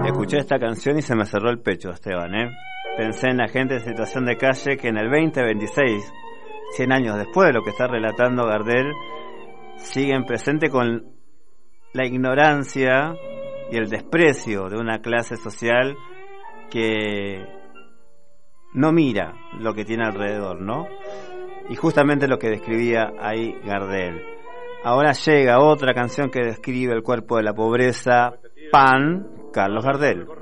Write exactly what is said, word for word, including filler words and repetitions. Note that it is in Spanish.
Escuché esta canción y se me cerró el pecho, Esteban, ¿eh? Pensé en la gente en situación de calle que en el veinte veintiséis, cien años después de lo que está relatando Gardel, siguen presente con la ignorancia y el desprecio de una clase social que no mira lo que tiene alrededor, ¿no? Y justamente lo que describía ahí Gardel. Ahora llega otra canción que describe el cuerpo de la pobreza, Pan, Carlos Gardel.